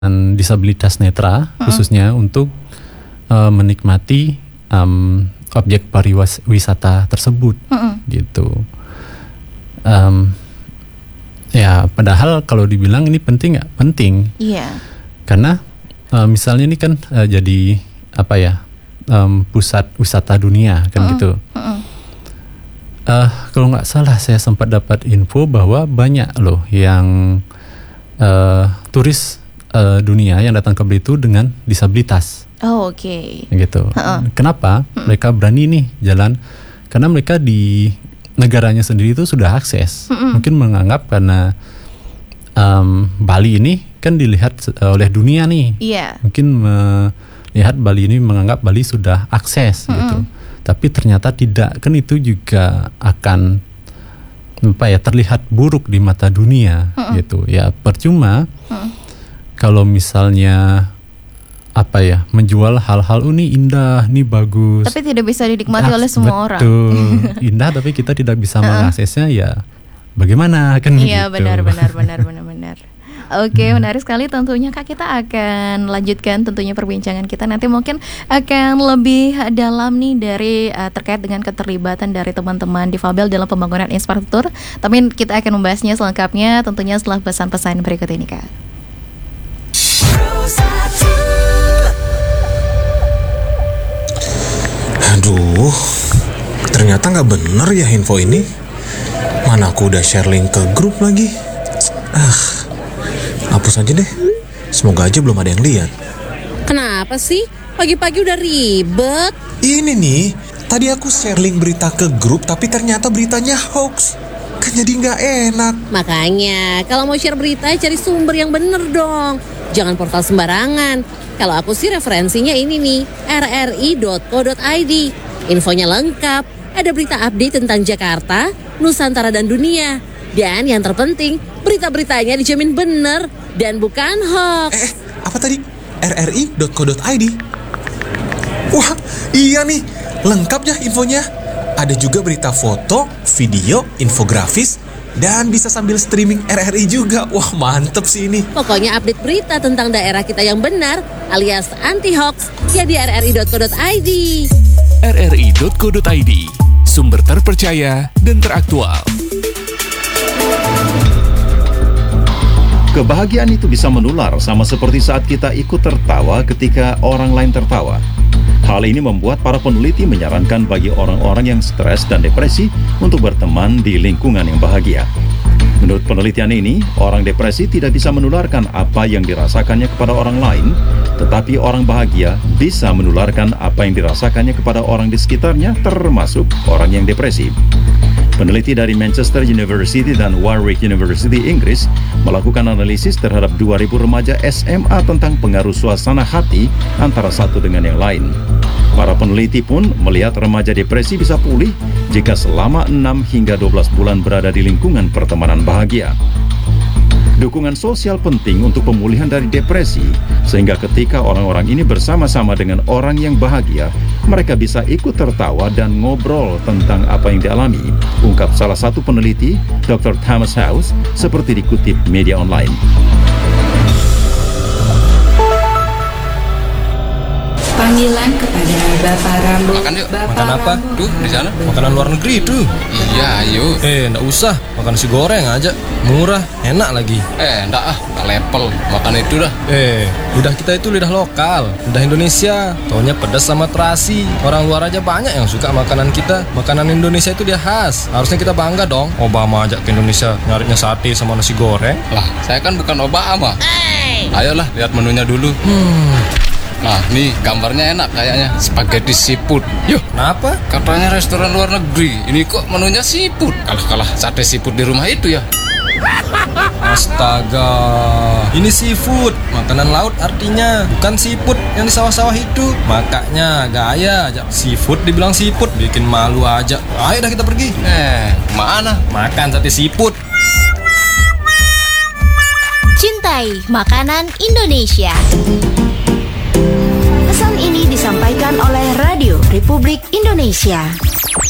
disabilitas netra khususnya untuk menikmati objek pariwisata tersebut gitu. Ya padahal kalau dibilang ini penting nggak? Penting. Iya. Karena misalnya ini kan jadi apa ya, pusat wisata dunia kan gitu. Kalau nggak salah saya sempat dapat info bahwa banyak loh yang turis dunia yang datang ke Bali itu dengan disabilitas. Oh, oke. Gitu. Kenapa mereka berani nih jalan? Karena mereka di negaranya sendiri itu sudah akses. Mungkin menganggap karena Bali ini kan dilihat oleh dunia nih. Iya. Mungkin melihat Bali ini menganggap Bali sudah akses gitu. Tapi ternyata tidak. Kan itu juga akan terlihat buruk di mata dunia gitu. Ya percuma kalau misalnya menjual hal-hal ini indah, ini bagus. Tapi tidak bisa dinikmati oleh semua orang. Betul. Indah tapi kita tidak bisa mengaksesnya, ya bagaimana kan gitu. Iya, benar. Oke, menarik sekali tentunya Kak. Kita akan lanjutkan tentunya perbincangan kita. Nanti mungkin akan lebih dalam nih dari terkait dengan keterlibatan dari teman-teman difabel dalam pembangunan infrastruktur. Tapi kita akan membahasnya selengkapnya tentunya setelah pesan-pesan berikut ini, Kak. Aduh, ternyata nggak bener ya info ini. Mana aku udah share link ke grup lagi. Hapus aja deh. Semoga aja belum ada yang lihat. Kenapa sih? Pagi-pagi udah ribet. Ini nih, tadi aku share link berita ke grup, tapi ternyata beritanya hoax. Kan jadi nggak enak. Makanya, kalau mau share berita, cari sumber yang bener dong. Jangan portal sembarangan. Kalau aku sih referensinya ini nih, rri.co.id. Infonya lengkap, ada berita update tentang Jakarta, Nusantara dan dunia. Dan yang terpenting, berita-beritanya dijamin bener dan bukan hoax. Apa tadi? rri.co.id. Wah, iya nih, lengkap ya infonya. Ada juga berita foto, video, infografis, dan bisa sambil streaming RRI juga. Wah, mantep sih ini. Pokoknya update berita tentang daerah kita yang benar alias anti-hoax ya di rri.co.id. rri.co.id, sumber terpercaya dan teraktual. Kebahagiaan itu bisa menular, sama seperti saat kita ikut tertawa ketika orang lain tertawa. Hal ini membuat para peneliti menyarankan bagi orang-orang yang stres dan depresi untuk berteman di lingkungan yang bahagia. Menurut penelitian ini, orang depresi tidak bisa menularkan apa yang dirasakannya kepada orang lain, tetapi orang bahagia bisa menularkan apa yang dirasakannya kepada orang di sekitarnya, termasuk orang yang depresi. Peneliti dari Manchester University dan Warwick University, Inggris, melakukan analisis terhadap 2.000 remaja SMA tentang pengaruh suasana hati antara satu dengan yang lain. Para peneliti pun melihat remaja depresi bisa pulih jika selama 6 hingga 12 bulan berada di lingkungan pertemanan bahagia. Dukungan sosial penting untuk pemulihan dari depresi, sehingga ketika orang-orang ini bersama-sama dengan orang yang bahagia, mereka bisa ikut tertawa dan ngobrol tentang apa yang dialami, ungkap salah satu peneliti, Dr. Thomas House, seperti dikutip media online. Panggilan kepada Bapak Rambo. Makan yuk. Makan apa? Tuh, di sana. Makanan luar negeri tuh. Iya, ayo. Nggak usah. Makan nasi goreng aja. Murah, enak lagi. Nggak level. Makan itu dah. Lidah kita itu lidah lokal. Lidah Indonesia. Taunya pedas sama terasi. Orang luar aja banyak yang suka makanan kita. Makanan Indonesia itu dia khas. Harusnya kita bangga dong. Obama ajak ke Indonesia nyarinya sate sama nasi goreng. Lah, saya kan bukan Obama. Ayolah, lihat menunya dulu. Nah, nih gambarnya enak kayaknya, spaghetti seafood. Yuk, kenapa? Katanya restoran luar negeri. Ini kok menunya seafood. Kalah sate seafood di rumah itu ya. Astaga, ini seafood, makanan laut artinya, bukan seafood yang di sawah-sawah itu. Makanya gaya aja seafood dibilang seafood, bikin malu aja. Ayo dah kita pergi. Mana? Makan sate seafood. Cintai makanan Indonesia. Pesan ini disampaikan oleh Radio Republik Indonesia.